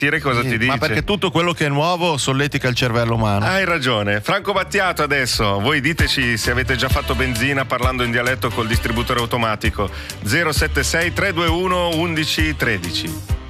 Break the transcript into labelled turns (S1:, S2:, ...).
S1: cosa ti dice?
S2: Ma perché tutto quello che è nuovo solletica il cervello umano.
S1: Hai ragione. Franco Battiato adesso. Voi diteci se avete già fatto benzina parlando in dialetto col distributore automatico. 076 321 11 13.